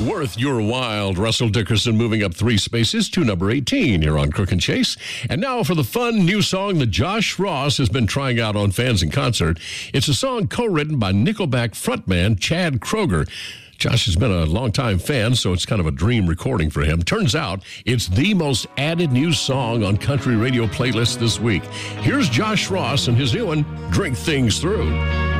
Worth your while. Russell Dickerson moving up 3 spaces to number 18 here on Crook and Chase. And now for the fun new song that Josh Ross has been trying out on Fans in Concert. It's a song co-written by Nickelback frontman Chad Kroeger. Josh has been a longtime fan, so it's kind of a dream recording for him. Turns out it's the most added new song on country radio playlists this week. Here's Josh Ross and his new one, Drink Things Through.